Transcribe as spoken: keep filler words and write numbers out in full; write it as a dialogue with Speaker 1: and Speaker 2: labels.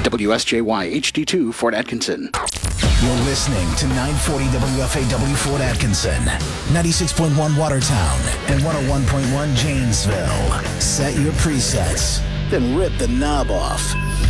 Speaker 1: W S J Y H D two Fort Atkinson.
Speaker 2: You're listening to nine forty W F A W Fort Atkinson, ninety-six point one Watertown, and one oh one point one Janesville. Set your presets, then rip the knob off.